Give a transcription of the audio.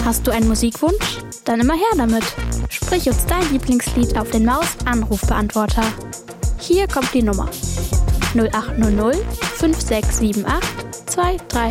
Hast du einen Musikwunsch? Dann immer her damit. Sprich uns dein Lieblingslied auf den Maus-Anrufbeantworter. Hier kommt die Nummer: 0800 5678 23